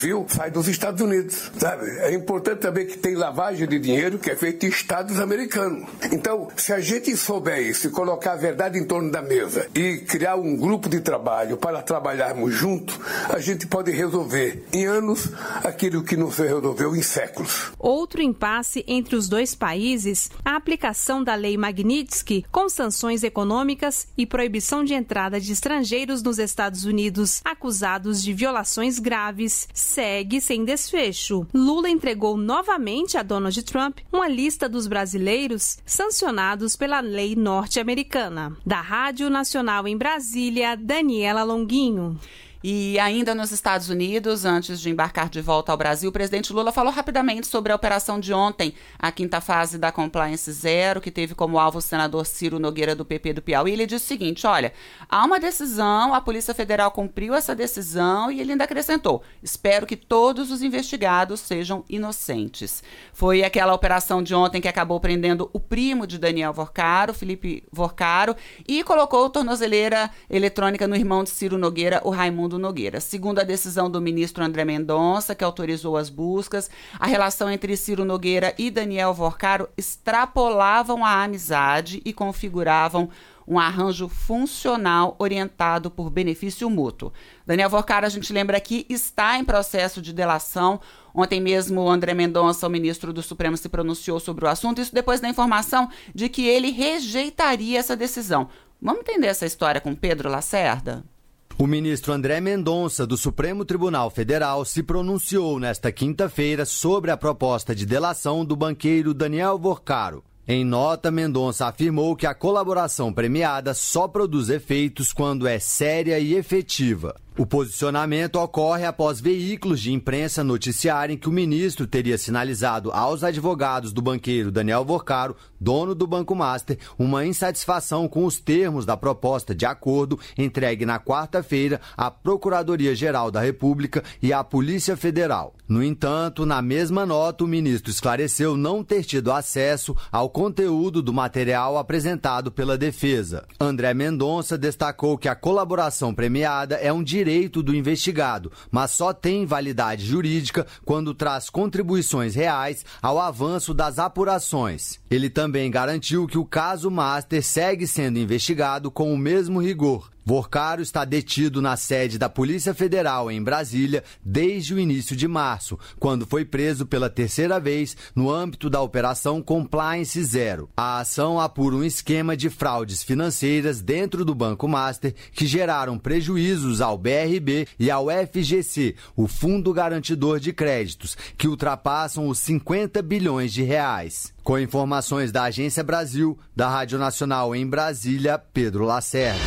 viu? Sai dos Estados Unidos, sabe? É importante também que tem lavagem de dinheiro que é feita em estados americanos. Então, se a gente souber isso e colocar a verdade em torno da mesa e criar um grupo de trabalho para trabalharmos juntos, a gente pode resolver em anos aquilo que não se resolveu em séculos. Outro impasse entre os dois países, a aplicação da Lei Magnitsky com sanções econômicas e proibição de entrada de estrangeiros nos Estados Unidos acusados de violações graves, segue sem desfecho. Lula entregou novamente a Donald Trump uma lista dos brasileiros sancionados pela lei norte-americana. Da Rádio Nacional em Brasília, Daniela Longuinho. E ainda nos Estados Unidos, antes de embarcar de volta ao Brasil, o presidente Lula falou rapidamente sobre a operação de ontem, a quinta fase da Compliance Zero, que teve como alvo o senador Ciro Nogueira do PP do Piauí. Ele disse o seguinte, olha, há uma decisão, a Polícia Federal cumpriu essa decisão e ele ainda acrescentou, espero que todos os investigados sejam inocentes. Foi aquela operação de ontem que acabou prendendo o primo de Daniel Vorcaro, Felipe Vorcaro, e colocou tornozeleira eletrônica no irmão de Ciro Nogueira, o Raimundo Nogueira. Segundo a decisão do ministro André Mendonça, que autorizou as buscas, a relação entre Ciro Nogueira e Daniel Vorcaro extrapolavam a amizade e configuravam um arranjo funcional orientado por benefício mútuo. Daniel Vorcaro, a gente lembra aqui, está em processo de delação. Ontem mesmo o André Mendonça, o ministro do Supremo, se pronunciou sobre o assunto, isso depois da informação de que ele rejeitaria essa decisão. Vamos entender essa história com Pedro Lacerda? O ministro André Mendonça, do Supremo Tribunal Federal, se pronunciou nesta quinta-feira sobre a proposta de delação do banqueiro Daniel Vorcaro. Em nota, Mendonça afirmou que a colaboração premiada só produz efeitos quando é séria e efetiva. O posicionamento ocorre após veículos de imprensa noticiarem que o ministro teria sinalizado aos advogados do banqueiro Daniel Vorcaro, dono do Banco Master, uma insatisfação com os termos da proposta de acordo entregue na quarta-feira à Procuradoria-Geral da República e à Polícia Federal. No entanto, na mesma nota, o ministro esclareceu não ter tido acesso ao conteúdo do material apresentado pela defesa. André Mendonça destacou que a colaboração premiada é um direito do investigado, mas só tem validade jurídica quando traz contribuições reais ao avanço das apurações. Ele também garantiu que o caso Master segue sendo investigado com o mesmo rigor. Vorcaro está detido na sede da Polícia Federal em Brasília desde o início de março, quando foi preso pela terceira vez no âmbito da Operação Compliance Zero. A ação apura um esquema de fraudes financeiras dentro do Banco Master que geraram prejuízos ao BRB e ao FGC, o Fundo Garantidor de Créditos, que ultrapassam os 50 bilhões de reais. Com informações da Agência Brasil, da Rádio Nacional em Brasília, Pedro Lacerda.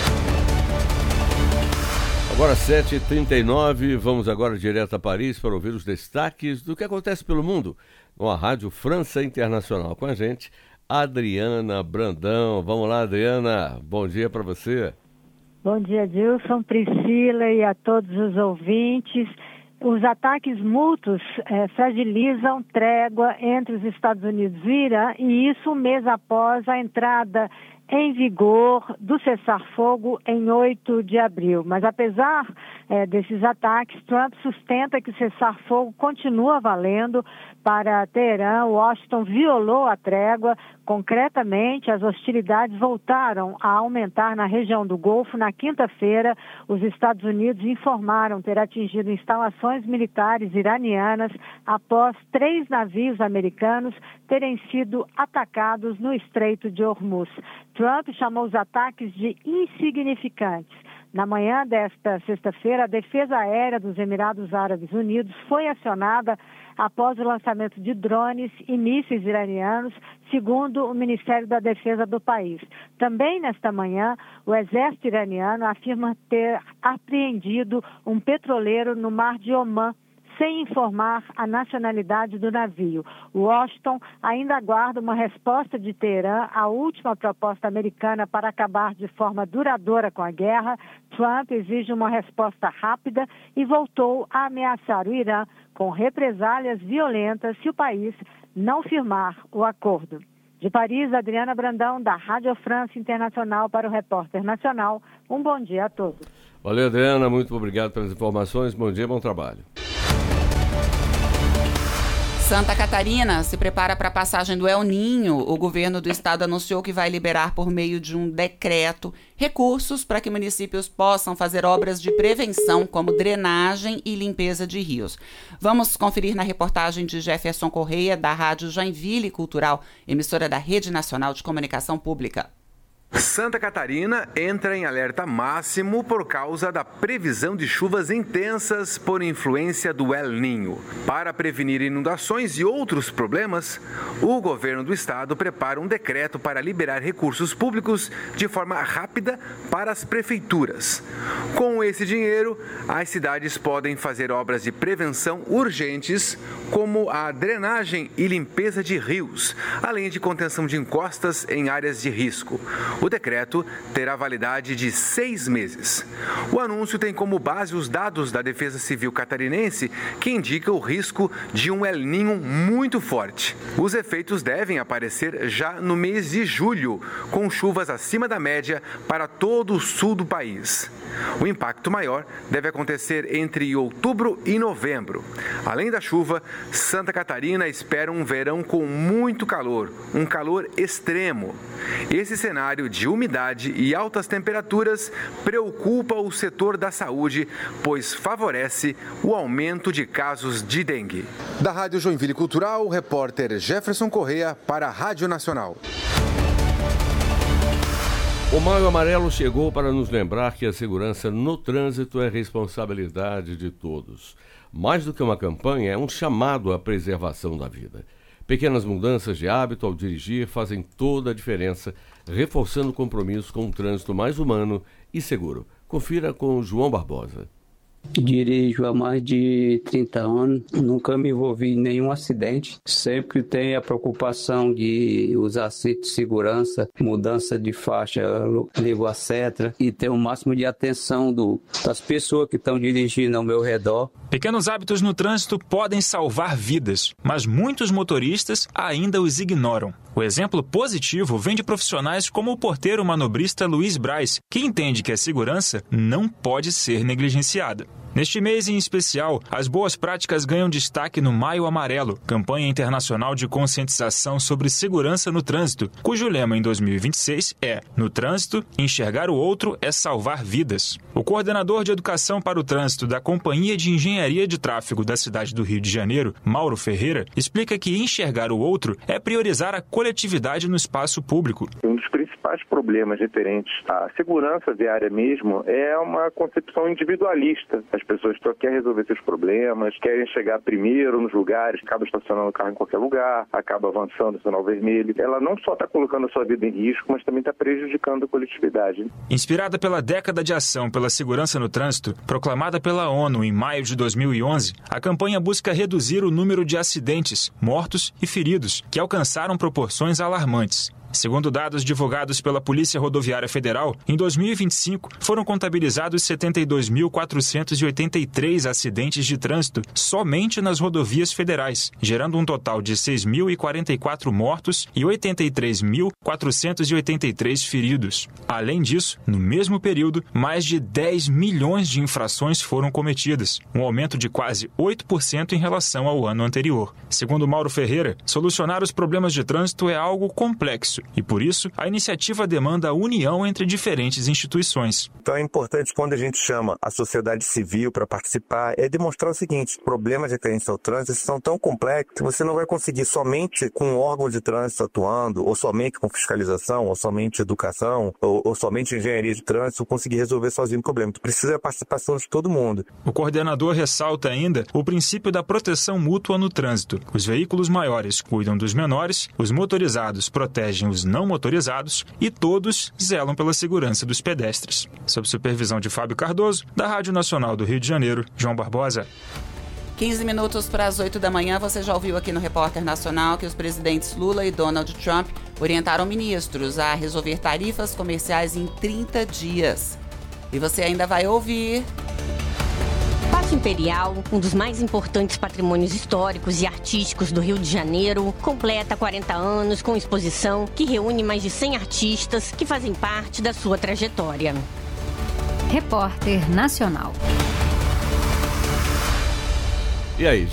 Agora 7h39, vamos agora direto a Paris para ouvir os destaques do que acontece pelo mundo com a Rádio França Internacional. Com a gente, Adriana Brandão. Vamos lá, Adriana, bom dia para você. Bom dia, Dilson, Priscila e a todos os ouvintes. Os ataques mútuos fragilizam trégua entre os Estados Unidos e o Irã, e isso um mês após a entrada em vigor do cessar-fogo em 8 de abril. Mas apesar desses ataques, Trump sustenta que o cessar-fogo continua valendo para Teherã. Washington violou a trégua. Concretamente, as hostilidades voltaram a aumentar na região do Golfo. Na quinta-feira, os Estados Unidos informaram ter atingido instalações militares iranianas após 3 navios americanos terem sido atacados no Estreito de Hormuz. Trump chamou os ataques de insignificantes. Na manhã desta sexta-feira, a Defesa Aérea dos Emirados Árabes Unidos foi acionada após o lançamento de drones e mísseis iranianos, segundo o Ministério da Defesa do país. Também nesta manhã, o exército iraniano afirma ter apreendido um petroleiro no Mar de Omã, sem informar a nacionalidade do navio. Washington ainda aguarda uma resposta de Teherã à última proposta americana para acabar de forma duradoura com a guerra. Trump exige uma resposta rápida e voltou a ameaçar o Irã com represálias violentas se o país não firmar o acordo. De Paris, Adriana Brandão, da Rádio França Internacional, para o Repórter Nacional. Um bom dia a todos. Valeu, Adriana, muito obrigado pelas informações. Bom dia, bom trabalho. Santa Catarina se prepara para a passagem do El Niño. O governo do estado anunciou que vai liberar por meio de um decreto recursos para que municípios possam fazer obras de prevenção, como drenagem e limpeza de rios. Vamos conferir na reportagem de Jefferson Correia, da Rádio Joinville Cultural, emissora da Rede Nacional de Comunicação Pública. Santa Catarina entra em alerta máximo por causa da previsão de chuvas intensas por influência do El Niño. Para prevenir inundações e outros problemas, o governo do estado prepara um decreto para liberar recursos públicos de forma rápida para as prefeituras. Com esse dinheiro, as cidades podem fazer obras de prevenção urgentes, como a drenagem e limpeza de rios, além de contenção de encostas em áreas de risco. O decreto terá validade de 6 meses. O anúncio tem como base os dados da Defesa Civil catarinense, que indica o risco de um El Niño muito forte. Os efeitos devem aparecer já no mês de julho, com chuvas acima da média para todo o sul do país. O impacto maior deve acontecer entre outubro e novembro. Além da chuva, Santa Catarina espera um verão com muito calor, um calor extremo. Esse cenário de umidade e altas temperaturas preocupa o setor da saúde, pois favorece o aumento de casos de dengue. Da Rádio Joinville Cultural, o repórter Jefferson Correia para a Rádio Nacional. O Maio Amarelo chegou para nos lembrar que a segurança no trânsito é responsabilidade de todos. Mais do que uma campanha, é um chamado à preservação da vida. Pequenas mudanças de hábito ao dirigir fazem toda a diferença, reforçando o compromisso com um trânsito mais humano e seguro. Confira com João Barbosa. Dirijo há mais de 30 anos, nunca me envolvi em nenhum acidente. Sempre tenho a preocupação de usar cinto de segurança, mudança de faixa, levo a seta e ter o máximo de atenção das pessoas que estão dirigindo ao meu redor. Pequenos hábitos no trânsito podem salvar vidas, mas muitos motoristas ainda os ignoram. O exemplo positivo vem de profissionais como o porteiro manobrista Luiz Braz, que entende que a segurança não pode ser negligenciada. Neste mês em especial, as boas práticas ganham destaque no Maio Amarelo, campanha internacional de conscientização sobre segurança no trânsito, cujo lema em 2026 é: no trânsito, enxergar o outro é salvar vidas. O coordenador de Educação para o Trânsito da Companhia de Engenharia de Tráfego da cidade do Rio de Janeiro, Mauro Ferreira, explica que enxergar o outro é priorizar a coletividade no espaço público. Um dos principais problemas referentes à segurança viária mesmo é uma concepção individualista. As pessoas só querem resolver seus problemas, querem chegar primeiro nos lugares, acaba estacionando o carro em qualquer lugar, acaba avançando no sinal vermelho. Ela não só está colocando a sua vida em risco, mas também está prejudicando a coletividade. Inspirada pela década de ação pela segurança no trânsito, proclamada pela ONU em maio de 2011, a campanha busca reduzir o número de acidentes, mortos e feridos, que alcançaram proporções alarmantes. Segundo dados divulgados pela Polícia Rodoviária Federal, em 2025 foram contabilizados 72.483 acidentes de trânsito somente nas rodovias federais, gerando um total de 6.044 mortos e 83.483 feridos. Além disso, no mesmo período, mais de 10 milhões de infrações foram cometidas, um aumento de quase 8% em relação ao ano anterior. Segundo Mauro Ferreira, solucionar os problemas de trânsito é algo complexo. E, por isso, a iniciativa demanda a união entre diferentes instituições. Então é importante, quando a gente chama a sociedade civil para participar, é demonstrar o seguinte: problemas referentes ao trânsito são tão complexos que você não vai conseguir somente com um órgão de trânsito atuando, ou somente com fiscalização, ou somente educação, ou somente engenharia de trânsito, conseguir resolver sozinho o problema. Tu precisa da participação de todo mundo. O coordenador ressalta ainda o princípio da proteção mútua no trânsito. Os veículos maiores cuidam dos menores, os motorizados protegem os não motorizados e todos zelam pela segurança dos pedestres. Sob supervisão de Fábio Cardoso, da Rádio Nacional do Rio de Janeiro, João Barbosa. 15 minutos para as 8 da manhã, você já ouviu aqui no Repórter Nacional que os presidentes Lula e Donald Trump orientaram ministros a resolver tarifas comerciais em 30 dias. E você ainda vai ouvir... Paço Imperial, um dos mais importantes patrimônios históricos e artísticos do Rio de Janeiro, completa 40 anos com exposição que reúne mais de 100 artistas que fazem parte da sua trajetória. Repórter Nacional. E aí,